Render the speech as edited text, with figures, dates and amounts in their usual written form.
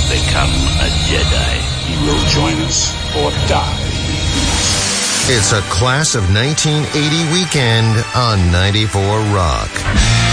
become a Jedi. You will join us or die. It's a Class of 1980 weekend on 94 Rock.